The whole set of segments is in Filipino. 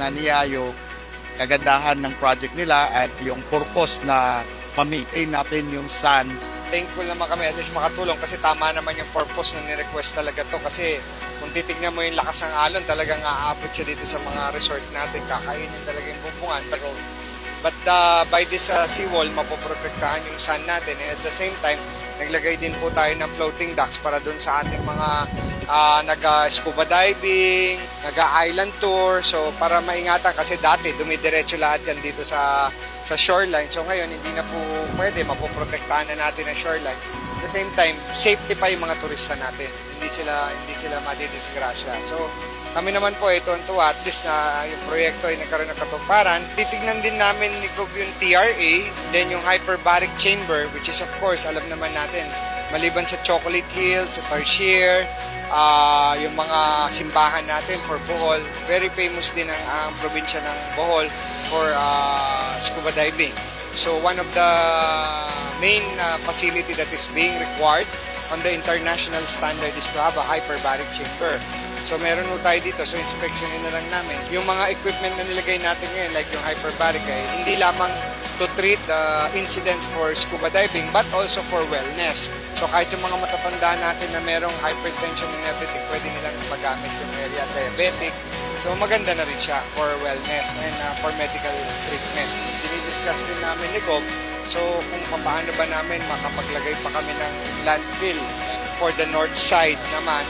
na niya yung kagandahan ng project nila at yung purpose na ma-maintain natin yung sun. Thankful naman kami at least makatulong kasi tama naman yung purpose na ni-request talaga to kasi kung titignan mo yung lakas ng alon talagang aabot siya dito sa mga resort natin, kakainin talaga yung bumbungan. But by this seawall, mapoprotektahan yung sun natin and at the same time, naglagay din po tayo ng floating docks para doon sa ating mga nag-scuba diving, nag-island tour. So para maingatan kasi dati dumidiretso lahat yan dito sa shoreline. So ngayon hindi na po pwede, mapoprotektahan na natin ang shoreline. At the same time, safety pa yung mga turista natin. Hindi sila madidisgrasya. So kami naman po ito at least na yung proyekto ay nagkaroon ng katuparan. Titignan din namin yung TRA, then yung hyperbaric chamber, which is of course, alam naman natin, maliban sa Chocolate Hills, sa Tarsier, yung mga simbahan natin for Bohol, very famous din ang probinsya ng Bohol for scuba diving. So one of the main facility that is being required on the international standard is to have a hyperbaric chamber. So meron po tayo dito, so inspectionin na lang namin. Yung mga equipment na nilagay natin ngayon, like yung hyperbaric, hindi lamang to treat the incidents for scuba diving, but also for wellness. So kahit yung mga matatanda natin na merong hypertension and everything, pwede nilang magamit yung area, diabetic. So maganda na rin siya for wellness and for medical treatment. Dinidiscuss din namin ni Gob, so kung paano ba namin makapaglagay pa kami ng landfill for the north side naman.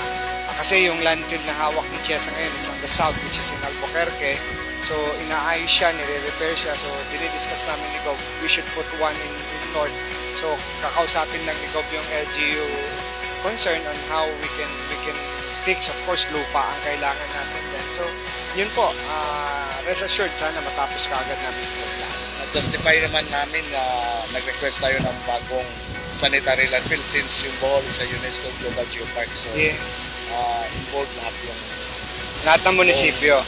Kasi yung landfill na hawak ni Chesa ngayon is on the south, which is in Albuquerque. So, inaayos siya, nire-repair siya. So, dinidiscuss namin ni Gob, we should put one in north. So, kakausapin lang ni Gob yung LGU concern on how we can fix. Of course, lupa ang kailangan natin din. So, yun po, rest assured, sana matapos kaagad namin ito. Justify naman namin na nag-request tayo ng bagong sanitary landfill since yung Bohol is a UNESCO Global Geopark. So, yes. Involved lahat ng munisipyo.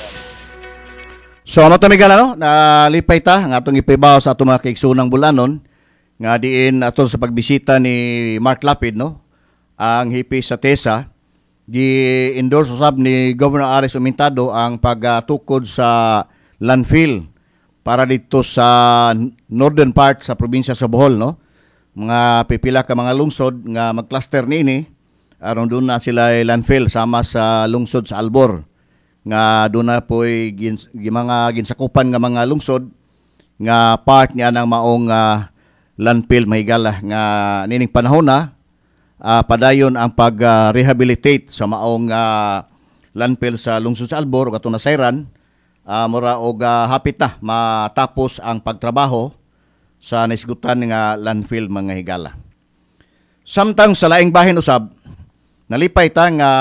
So ano tamigala no, nalipay ta ang atong ipibaw sa atong mga kaigsunang bulanon nga diin aton sa pagbisita ni Mark Lapid no, ang hipi sa TESA gi-endorse usab ni Governor Aris Umintado ang pagtukod sa landfill para dito sa northern part sa probinsya sa Bohol no. Mga pipila ka mga lungsod nga mag-cluster niini aron doon na sila landfill sama sa lungsod sa Albor nga doon na po'y mga ginsakupan nga mga lungsod nga part niya ng maong landfill mahigala nga nining panahon na padayon ang pag-rehabilitate sa maong landfill sa lungsod sa Albor o katong nasayran mura og hapit na matapos ang pagtrabaho sa naisgutan nga landfill mga higala. Samtang sa laing bahin usab nalipay ta nga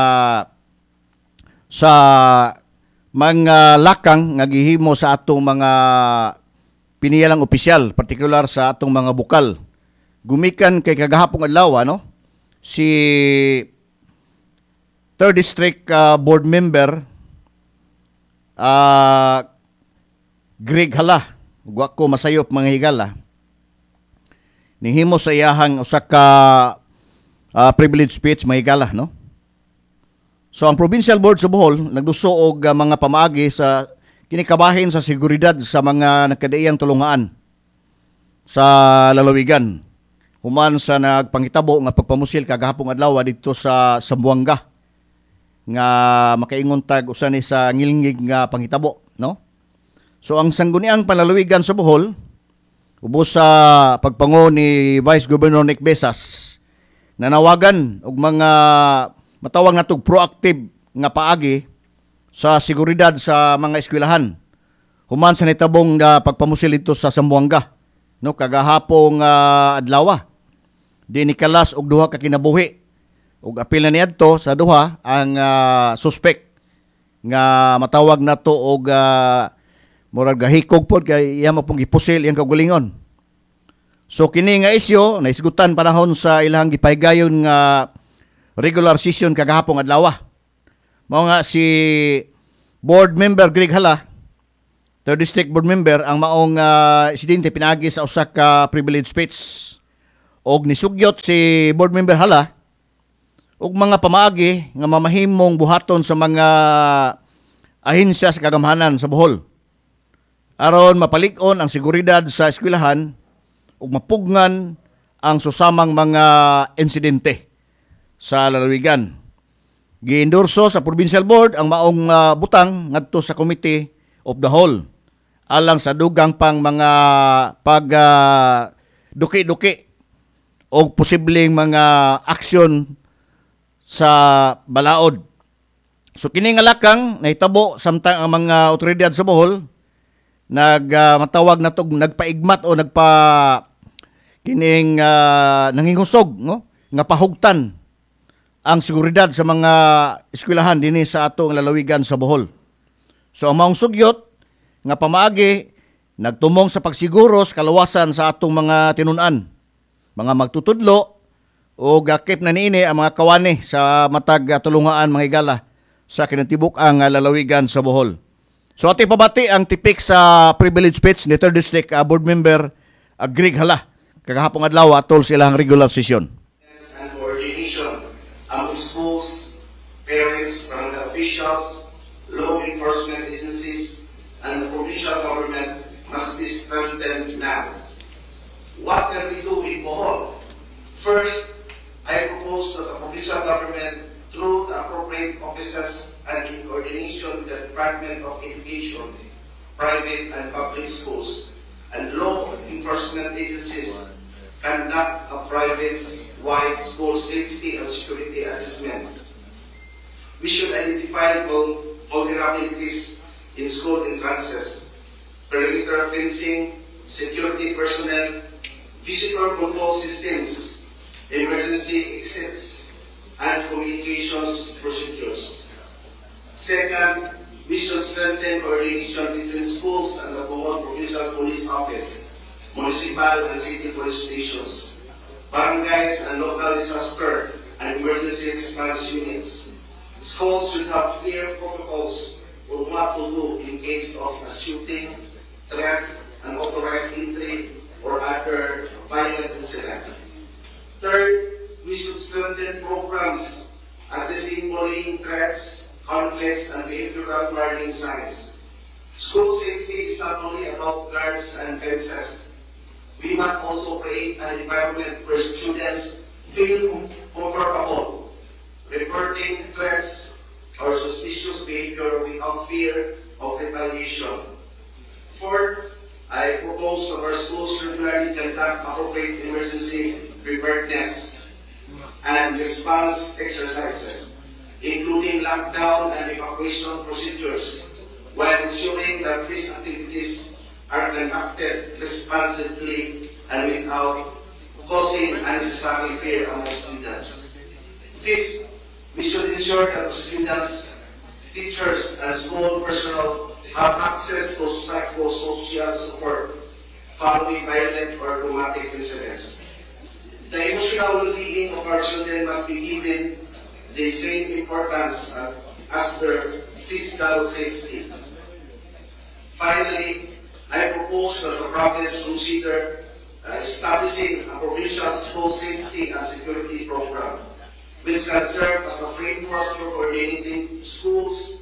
sa mga lakang nga gihimo sa atong mga piniyalang opisyal, partikular sa atong mga bukal. Gumikan kay kagahapong adlaw no, si 3rd District Board Member Greg Hala, wa ko masayop mga higala. Nihimo sa iyahang usa ka privilege speech mahigala no. So ang Provincial Board sa Bohol nagduso og mga pamaagi sa kinikabahin sa seguridad sa mga nagkadaiyang tulungaan sa lalawigan. Human sa nagpangitabo nga pagpamusil kagahapong adlaw dito sa Zamboanga nga makaingon tag usa ni sa ngilngig nga panghitabo no. So ang sangguniang panlalawigan sa Bohol ubos sa pagpango ni Vice Governor Nick Besas nanawagan og mga matawag natog proactive nga paagi sa seguridad sa mga eskwelahan. Human sa nitabong pagpamusil ito sa Zamboanga no kagahapong adlaw. Di nikalas og duha ka kinabuhi. Ug apil na niadto sa duha ang suspect nga matawag nato og murag gahikog pod kay iya mapong gipusil iyang kagulingon. So kini nga isyu naisgutan panahon sa ilang gipahigayon nga regular session kagahapong adlaw. Mao nga si Board Member Greg Hala, 3rd District Board Member ang maong presidente pinagi sa usa ka privilege speech. Og nisugyot si Board Member Hala og mga pamaagi nga mamahimong buhaton sa mga ahensya sa kagamhanan sa Bohol aron mapalig-on ang seguridad sa eskwelahan ug mapugnan ang susamang mga insidente sa lalawigan. Giendorso sa Provincial Board ang maong butang ngadto sa Committee of the Whole alang sa dugang pang mga duki-duki o posibleng mga aksyon sa balaod. So kini nga lakang nahitabo samtang ang mga otoridad sa Bohol matawag na tog nagpaigmat o kining nangingusog no nga pahugtan ang seguridad sa mga eskwelahan dinhi sa atong lalawigan sa Bohol. So ang maong sugyot nga pamaagi nagtumong sa pagsiguro sa kalawasan sa atong mga tinun-an, mga magtutudlo o gakip na niini ang mga kawani sa matag tulungaan mga higala sa kinatibuk ang lalawigan sa Bohol. So ating pabati ang tipik sa privilege speech ni 3rd District Board Member Greg Hala kagahapong adlaw atol sa ilang regular session. And coordination among schools, parents, barangay officials, law enforcement agencies, and the provincial government must be strengthened now. What can we do in Bohol? First, I propose that the provincial government, through the appropriate offices and in coordination with the Department of Education, private and public schools, and law enforcement agencies, conduct a private-wide school safety and security assessment. We should identify vulnerabilities in school entrances, perimeter fencing, security personnel, visitor control systems, emergency exits, and communications procedures. Second, we should strengthen coordination between schools and the Bohol Provincial Police Office, municipal and city police stations, barangays and local disaster and emergency response units. Schools should have clear protocols on what to do in case of a shooting, threat, unauthorized entry, or other violent incident. Third, we should strengthen programs addressing bullying threats, conflicts, and behavioral warning signs. School safety is not only about guards and fences. We must also create an environment where students feel comfortable reporting threats or suspicious behavior without fear of retaliation. Fourth, I propose that our schools regularly conduct appropriate emergency preparedness and response exercises, including lockdown and evacuation procedures, while ensuring that these activities are conducted responsibly and without causing unnecessary fear among students. Fifth, we should ensure that students, teachers, and school personnel have access to psychosocial support following violent or traumatic incidents. The emotional well-being of our children must be given the same importance as their physical safety. Finally, I propose that the province consider establishing a provincial school safety and security program, which can serve as a framework for coordinating schools,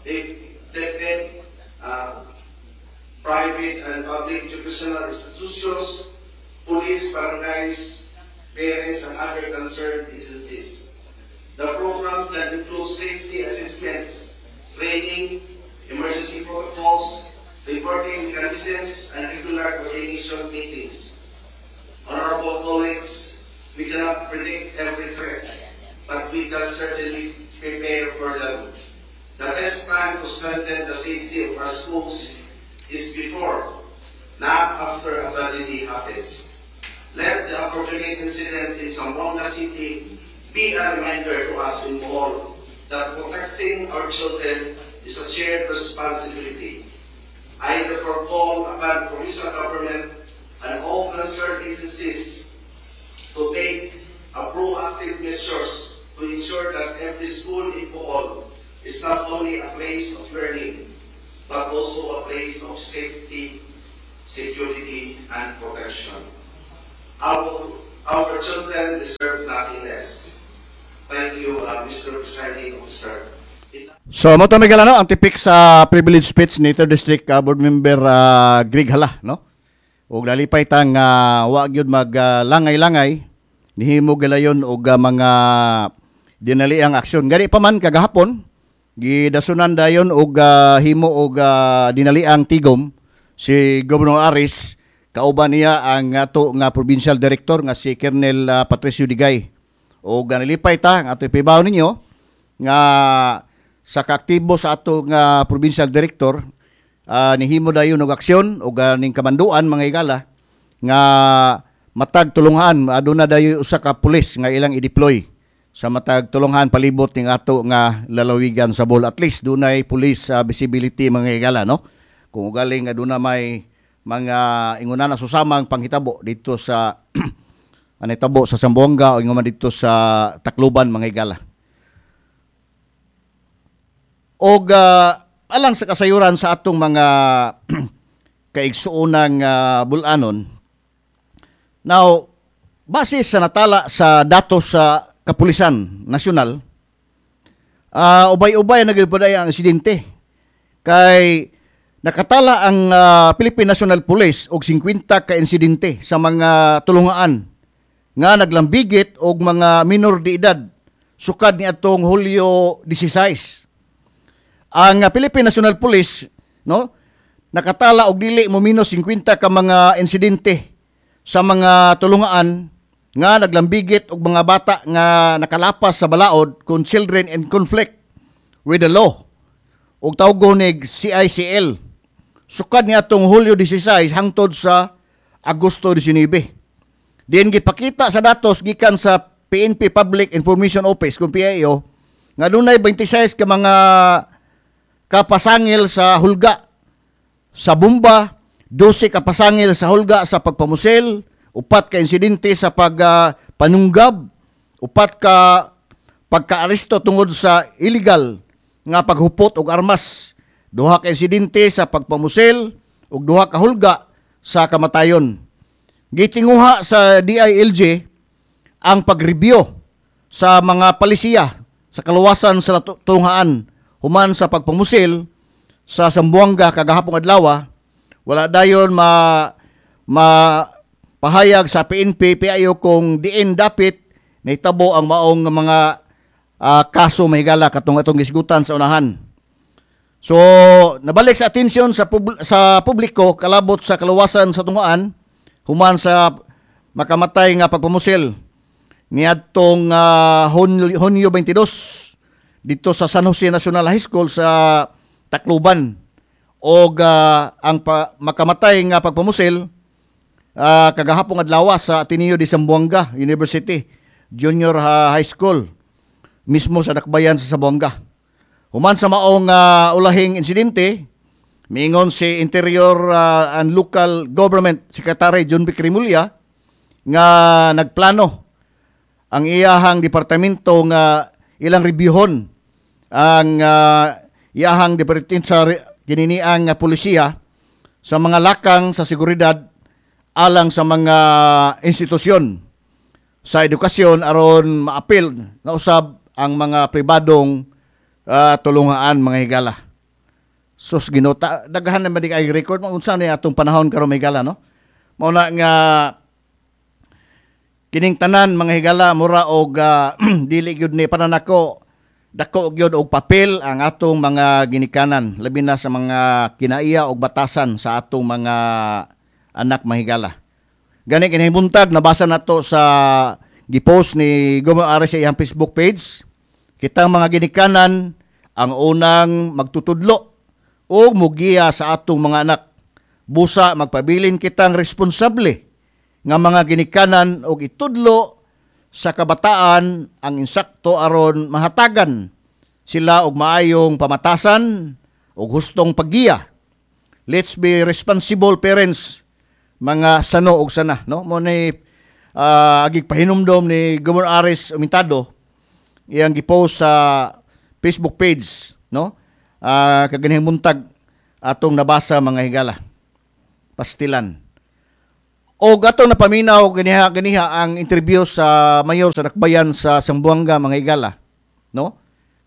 private and public educational institutions, police, barangays, parents, and other concerned agencies. The program can include safety assessments, training, emergency protocols, reporting mechanisms, and regular coordination meetings. Honorable colleagues, we cannot predict every threat, but we can certainly prepare for them. The best time to strengthen the safety of our schools is before, not after a tragedy happens. Let the unfortunate incident in Zamboanga City be a reminder to us in Bohol that protecting our children is a shared responsibility. I therefore call upon provincial government and all concerned agencies to take proactive measures to ensure that every school in Bohol is not only a place of learning, but also a place of safety, security, and protection. Our children deserve nothing less. Thank you, Mr. Presiding Officer. So mo to Miguel, ano, ang tipik sa privilege speech ni 3rd District Board Member Greg Hala, no? Og lalipay tang wa gyud langay-langay nihimo galayon og mga dinaliang aksyon. Gani pa man kagahapon gidasunan dayon og himo og dinaliang tigom si Gobernador Aris, kauban niya ang ato nga provincial director nga si Colonel Patricio Digay. Og nalipay ta ang ato ipibaw ninyo nga sa kaaktibo sa ato nga provincial director, nihimo dayon og aksyon og ning kamanduan mga higala nga matag tulungan aduna dayon usa ka pulis nga ilang i-deploy sa matag tulungan palibot ning ato nga lalawigan sa Bohol. At least dunay police visibility mga higala, no? Kung galing aduna may mga ingunan na susamang panghitabo dito sa anitabo sa Zamboanga o ingon dito sa Tacloban mga higala. Og alang sa kasayuran sa atong mga kaigsuonang bulanon. Now, base sa natala sa datos sa Kapulisan Nasyonal, ubay-ubay na nagpaday ang insidente. Kay nakatala ang Philippine National Police og 50 ka insidente sa mga tulungaan nga naglambigit og mga minor de edad sukad ni atong Hulyo 16. Ang Philippine National Police, no, nakatala og dili mo minus 50 ka mga insidente sa mga tulungaan nga naglambigit og mga bata nga nakalapas sa balaod kung children in conflict with the law og tawgon ni CICL sukad ni atong Hulyo 16 hangtod sa Agosto 19. Diin gipakita sa datos gikan sa PNP Public Information Office kung PIO nga dunay 26 ka mga kapasangil sa hulga sa bomba, 12 kapasangil sa hulga sa pagpamusil, 4 ka insidente sa pagpanunggab, 4 ka pagkaaresto tungod sa illegal nga paghupot og armas, 2 ka insidente sa pagpamusil ug 2 ka hulga sa kamatayon. Gitinguha sa DILG ang pagreview sa mga palisiya sa kaluwasan sa tulungaan human sa pagpamusil sa Zamboanga kagahapong adlaw. Wala dayon pahayag sa PNP PIO kung diin dapit nahitabo ang maong mga kaso mahigala katong atong gisgutan sa unahan. So nabalik sa atensyon sa publiko kalabot sa kaluwasan sa tungaan human sa makamatay nga pagpamusil niadtong Hunyo 22 dito sa San Jose National High School sa Tacloban. Og ang makamatay nga pagpamusil kagahapong adlaw sa Ateneo de Zamboanga University Junior High School mismo sa dakbayan sa Zamboanga. Human sa maong ulahing insidente, miingon si Interior and Local Government Secretary John B. Cremulya nga nagplano ang iyahang departamento nga ilang reviewon ang iyahang departamento sa gininiang pulisiya sa mga lakang sa seguridad alang sa mga institusyon sa edukasyon aron maapil na usab ang mga pribadong tulungaan mga higala. Sus ginota daghan na man kay record unsa ni atong panahon karon mga higala, no? Mao na nga kining tanan mga higala mura og dili gyud ni pananako dako gyud og papel ang atong mga ginikanan labi na sa mga kinaiya og batasan sa atong mga anak mahigala. Gani kini buntag nabasa nato sa gipost ni Gobernador Aris sa iyang Facebook page. Kitang mga ginikanan ang unang magtutudlo o mugiya sa atong mga anak. Busa magpabilin kitang responsable nga mga ginikanan og itudlo sa kabataan ang insakto aron mahatagan sila og maayong pamatasan og hustong paggiya. Let's be responsible parents, mga sano og sana, no? Mo ni agig pahinumdom ni Gobernador Aris Umintado iyang gipost sa Facebook page, no? Kaganihang buntag atong nabasa mga higala. Pastilan. O atong napaminaw ganiha ang interview sa mayor sa Dakbayan sa Zamboanga mga higala, no?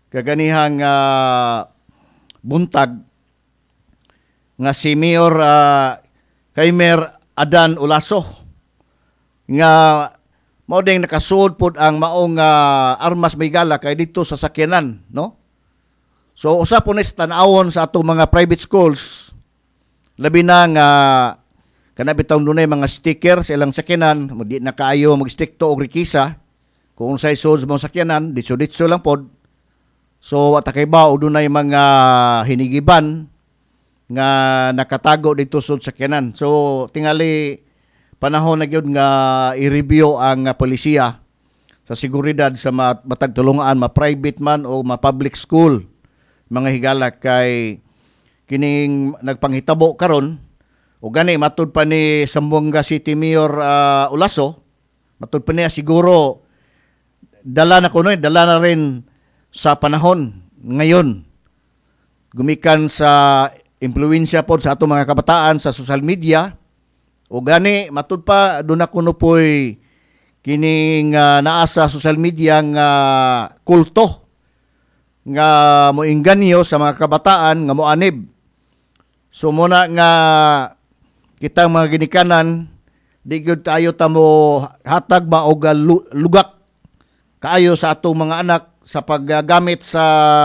kaganihang buntag nga si Mayor Kaymer Adan Ulaso nga mao ding nakasuod pod ang maong armas may gala kay dito sa sakyanan, no? So usa po nis tan-awon sa ato mga private schools labi na nga kana bitaw dunay mga sticker sa ilang sakyanan, di na kaayo mag-stick to og rikisa kung unsay suod sa mga sakyanan, ditso lang pod. So at kay ba dunay mga hinigiban nga nakatago dito sa sakyanan. So tingali panahon na gyud nga i-review ang polisiya sa seguridad sa matag tulungan, ma-private man o ma-public school mga higala kay kining nagpanghitabo karon o gani matud pa ni Zamboanga City Mayor Ulaso, matud pa niya siguro dala na rin sa panahon ngayon gumikan sa impluwensya pod sa ato mga kabataan sa social media o gani matud pa doon na kuno po'y kining naa sa social media nga kulto nga moinganyo sa mga kabataan nga moanib. So muna nga kitang mga ginikanan di gyud tayo ta mo hatag ba og lugak kaayo sa atong mga anak sa paggamit sa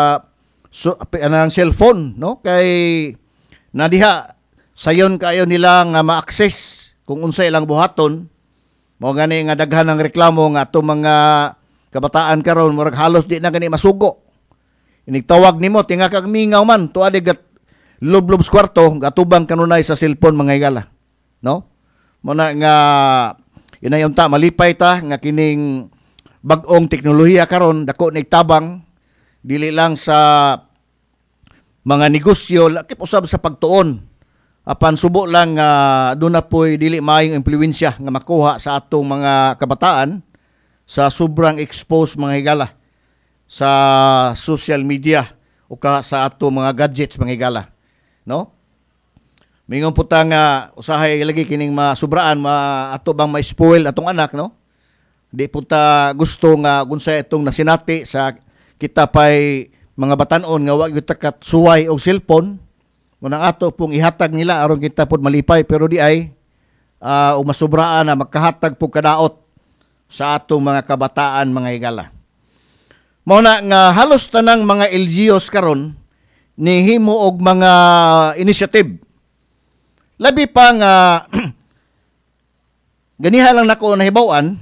cellphone, no? Kay nadiha sayon kaayo nila nga ma-access kung unsay ilang buhaton. Mao gani nga daghan ng reklamo nga atong mga kabataan karon murag halos di na gani masugo. Inigtawag nimo tinga kag mingaw man tuad gat lob-lob sa kwarto gatubang kanunay sa cellphone mga higala, no? Muna nga inayunta malipay ta nga kining bag-ong teknolohiya karon dako nigtabang dili lang sa mga negosyo lakip usab sa pagtuon apan subo lang doon na po'y dili maayong impluwensya nga makuha sa atong mga kabataan sa sobrang exposed mga higala sa social media o sa atong mga gadgets mga higala, no? Mingon po ta nga usahay lagi kining masubraan ato bang ma-spoil atong anak, no? Di po ta gusto nga unsay itong nasinati sa kita pay mga batan-on nga wa gyud ta katsuway og cellphone mo nang ato pong ihatag nila aron kita pod malipay pero di ay o masubraan na magkahatag po kadaot sa atong mga kabataan mga higala. Mao na nga halos tanang mga LGUs karon nihimo og mga initiative. Labi pa nga ganiha lang nako nahibaw-an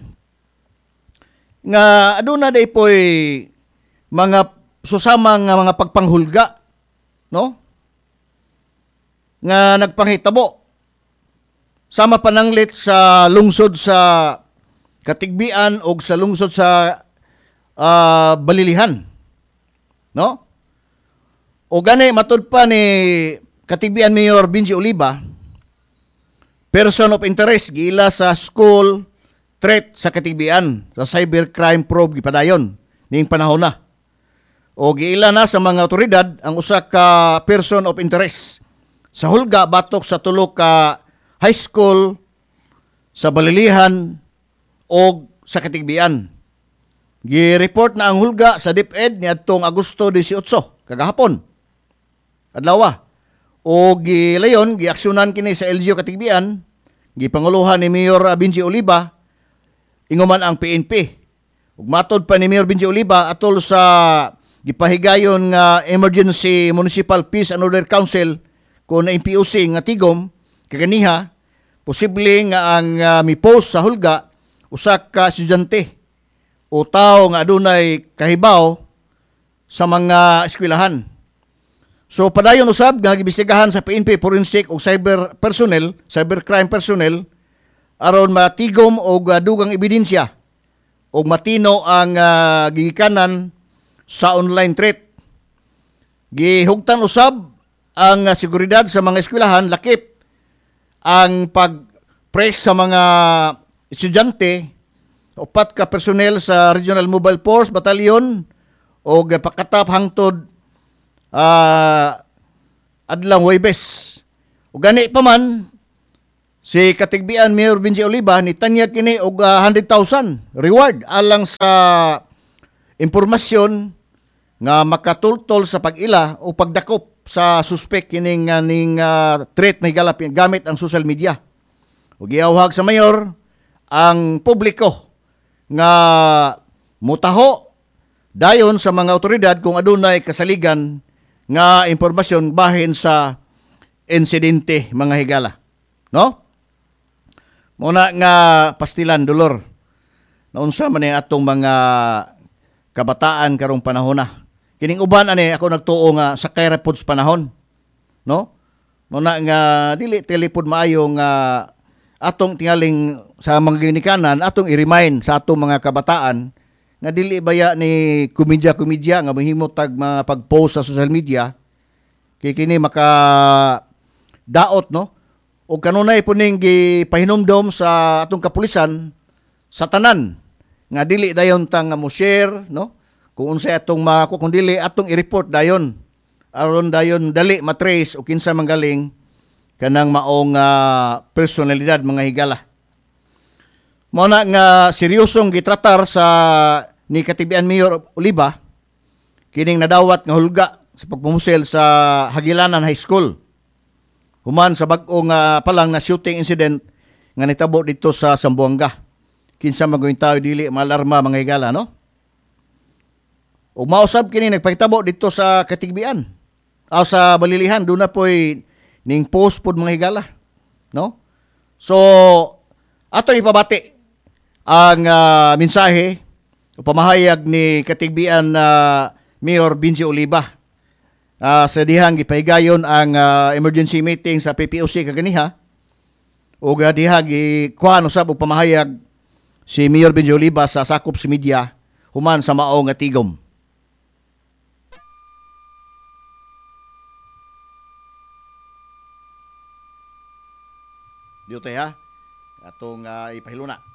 nga aduna day poy mga susamang mga pagpanghulga, no? Nga nagpanghitabo sama pananglit sa lungsod sa Katigbian o sa lungsod sa Balilihan, no? O gani matud pa ni Katigbian Mayor Benji Oliva, person of interest giila sa school threat sa Katigbian sa cybercrime probe gipadayon ning panahon na. O giila na sa mga otoridad ang usa ka person of interest sa hulga batok sa tulo ka high school sa Balilihan o sa Katigbian. Gi-report na ang hulga sa DepEd niadtong Agosto 18 kagahapon. Adlaw. O gilayon giaksyonan kini sa LGU Katigbian, gipanguluhan ni Mayor Benji Oliva inguman ang PNP. Ug matod pa ni Mayor Benji Oliva atol sa gipahigayon nga Emergency Municipal Peace and Order Council kung na MPOC nga tigom kaganiha posible nga ang mi-post sa hulga usa ka estudyante o tao nga adunay kahibaw sa mga eskwelahan. So padayon usab nga gibisigahan sa PNP forensic o cybercrime personnel aron matigom og dugang ebidensya og matino ang gigikanan sa online threat. Gihugtan usab ang seguridad sa mga eskwelahan lakip ang pag-press sa mga estudyante, 4 ka personnel sa Regional Mobile Force Battalion o pakatap hangtod adlang Huwebes. O gani pa man si Katigbian Mayor Benji Oliva nitanyag kini og 100,000 reward alang sa impormasyon nga makatultol sa pag-ila o pagdakop sa suspect kining threat mahigala gamit ang social media. Ug giawhag sa mayor ang publiko nga mutaho dayon sa mga otoridad kung adunay kasaligan nga impormasyon bahin sa insidente mga higala. No? Muna nga pastilan dolor. Naunsa man ni atong mga kabataan karong panahon na. Kining uban ani ako nagtuo nga sa kay pod panahon. No? Muna nga dili telepod maayo nga atong tingaling sa mga ginikanan atong i-remind sa atong mga kabataan nga dili baya ni komedya-komedya nga mahimot tag mga pag-post sa social media kay kini maka daot no o kanunay po ning gipahinumdom sa atong kapulisan sa tanan nga dili dayon tang mo share no kung unsay atong kung dili atong i-report dayon aron dayon dali matrace o kinsa manggaling kanang maong personalidad mga higala. Mao na nga seryosong gitratar sa ni Katibian Mayor Oliva kining nadawat nga hulga sa pagpumusel sa Hagilanan High School. Human sa bag-o nga palang na shooting incident nga nitabo dito sa Zamboanga. Kinsa magawin tayo dili malarma mga higala no? O mausab kini nagpahitabo dito sa Katigbian. Aw sa Balilihan do na poy ning post pod mga higala, no? So ato ipabati ang mensahe o pamahayag ni Katigbian Mayor Benji Oliva sa dihang gipahigayon ang emergency meeting sa PPOC kaganiha o dihang gikuhan usab og pamahayag si Mayor Benji Oliva sa sakop sa media human sa mao nga tigom. Dito ha, atong ipahiluna.